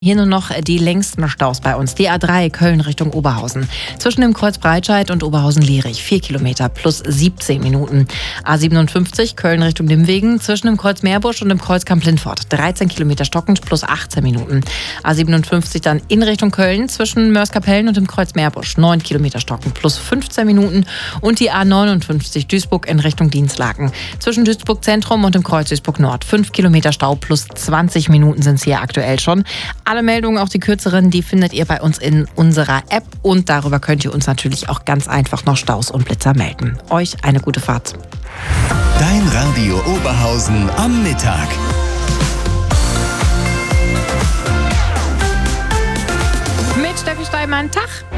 Hier nur noch die längsten Staus bei uns. Die A3 Köln Richtung Oberhausen. Zwischen dem Kreuz Breitscheid und Oberhausen-Lierich 4 Kilometer plus 17 Minuten. A57 Köln Richtung Nimwegen. Zwischen dem Kreuz Meerbusch und dem Kreuz Kamp-Lintfort 13 Kilometer stockend plus 18 Minuten. A57 dann in Richtung Köln. Zwischen Mörs-Kapellen und dem Kreuz Meerbusch 9 Kilometer stockend plus 15 Minuten. Und die A59 Duisburg in Richtung Dinslaken. Zwischen Duisburg Zentrum und dem Kreuz Duisburg Nord 5 Kilometer Stau plus 20 Minuten sind es hier aktuell schon. Alle Meldungen, auch die kürzeren, die findet ihr bei uns in unserer App und darüber könnt ihr uns natürlich auch ganz einfach noch Staus und Blitzer melden. Euch eine gute Fahrt. Dein Radio Oberhausen am Mittag. Mit Steffi Steinmann, Tag.